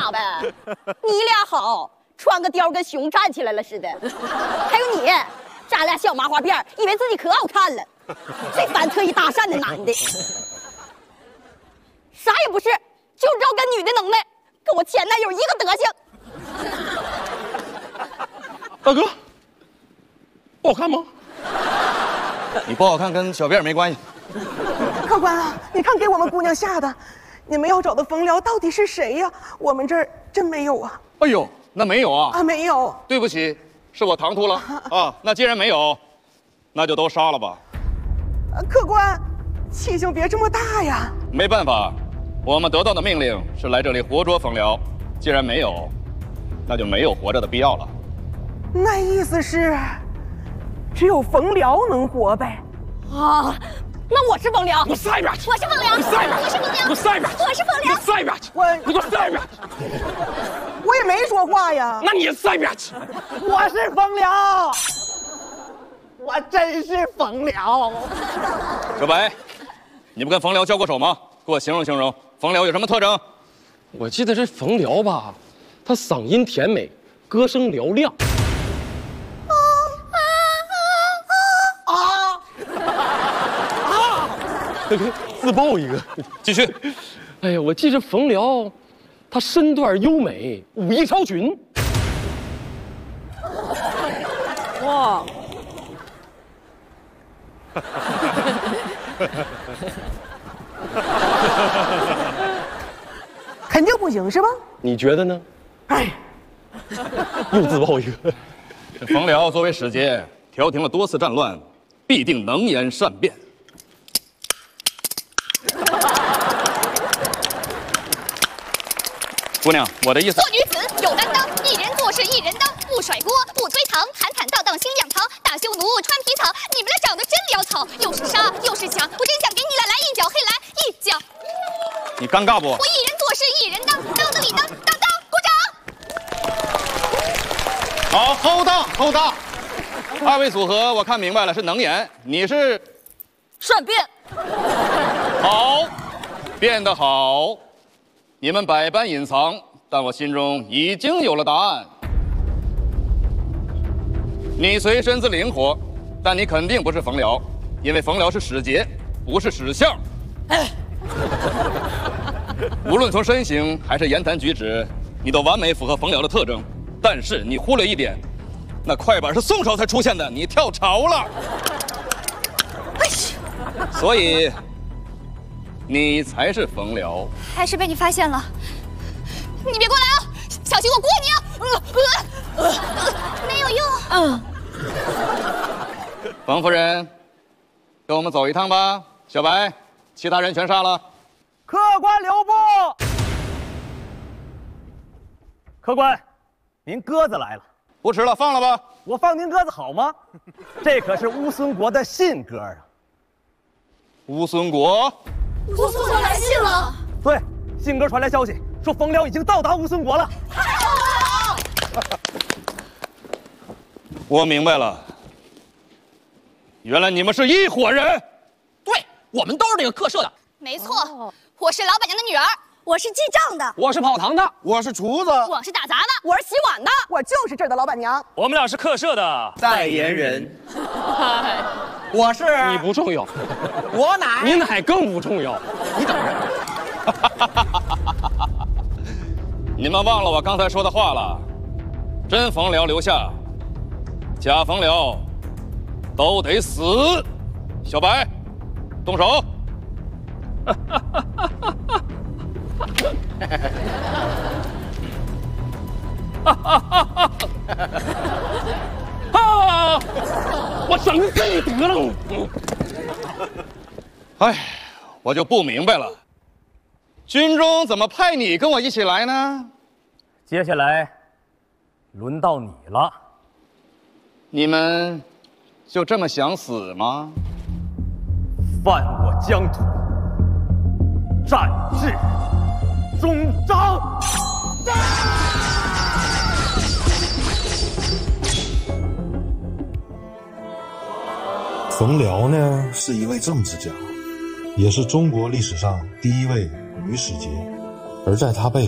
俩呗，你俩好，穿个貂跟熊站起来了似的。还有你，扎俩小麻花辫，以为自己可好看了。最烦特意搭讪的男的，啥也不是，就知道跟女的能耐，跟我前男友一个德行。 大哥，不好看吗？ 你不好看跟小辫没关系。 客官啊，你看给我们姑娘吓的，你们要找的冯辽到底是谁呀？我们这儿真没有啊。 哎呦，那没有啊？ 啊，没有。 对不起，是我唐突了啊。那既然没有，那就都杀了吧。 客官，气性别这么大呀。 没办法，我们得到的命令是来这里活捉冯辽，既然没有，那就没有活着的必要了。 那意思是，只有冯辽能活呗？ 啊，那我是冯辽， 给我撒一边去！ 我是冯辽， 你撒一边！ 我是冯辽， 给我撒一边！ 我是冯辽， 你撒一边去！你给我撒一边去！ 我也没说话呀。 那你撒一边去！ 我是冯辽，我真是冯辽。 小白，你不跟冯辽交过手吗？给我形容形容，冯辽有什么特征？ 我记得这冯辽吧，他嗓音甜美，歌声嘹亮。自爆一个， 继续。 哎呀，我记着冯辽，他身段优美，武艺超群。 哇， 肯定不行是吧？ 你觉得呢？ 哎， 又自爆一个。 冯辽作为使节，调停了多次战乱，必定能言善辩。姑娘，我的意思， 做女子有担当，一人做事一人当，不甩锅不推搪，坦坦荡荡心两堂，大匈奴穿皮草，你们俩长得真潦草，又是杀又是抢，我真想给你俩来一脚，嘿来一脚。 你尴尬不？ 我一人做事一人当，当得理当，当当，鼓掌。 好，勾当勾当。二位组合我看明白了，是能言，你是善变。 好，变得好。你们百般隐藏，但我心中已经有了答案。你虽身子灵活，但你肯定不是冯辽，因为冯辽是使节，不是使相。无论从身形还是言谈举止，你都完美符合冯辽的特征。但是你忽略一点，那快板是宋朝才出现的，你跳槽了。所以，你才是冯辽。 还是被你发现了，你别过来啊！小心我过你啊！没有用。 冯夫人，跟我们走一趟吧。小白，其他人全杀了。 客官留步。客官，您鸽子来了。 不迟了，放了吧。 我放您鸽子好吗？这可是乌孙国的信鸽啊。 乌孙国。 乌孙国来信了。 对，信鸽传来消息，说冯辽已经到达乌孙国了。 太好了！ 我明白了，原来你们是一伙人。 对，我们都是这个客舍的。 没错，我是老板娘的女儿， 我是记账的， 我是跑堂的， 我是厨子， 我是打杂的， 我是洗碗的， 我就是这儿的老板娘。 我们俩是客舍的代言人。我是你不重要， 我奶， 你奶更不重要。 你等着。 你们忘了我刚才说的话了？真冯辽留下，假冯辽都得死。小白，动手。 啊！我整死你得了！ 哎，我就不明白了，军中怎么派你跟我一起来呢？ 接下来，轮到你了。 你们就这么想死吗？ 犯我疆土，战至终章。 冯辽呢，是一位政治家，也是中国历史上第一位女使节，而在她背